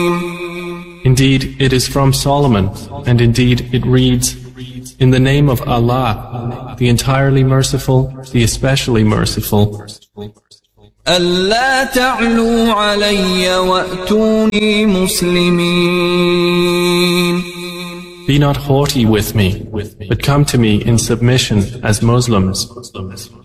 Indeed, it is from Solomon, and indeed it reads, "In the name of Allah, the entirely merciful, the especially merciful. ألا تعلوا علي وأتوني مسلمين. Be not haughty with me, but come to me in submission as Muslims."